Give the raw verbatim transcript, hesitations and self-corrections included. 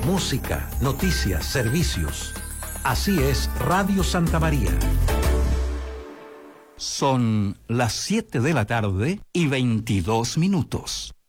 música, noticias, servicios. Así es Radio Santa María. Son las siete de la tarde y veintidós minutos.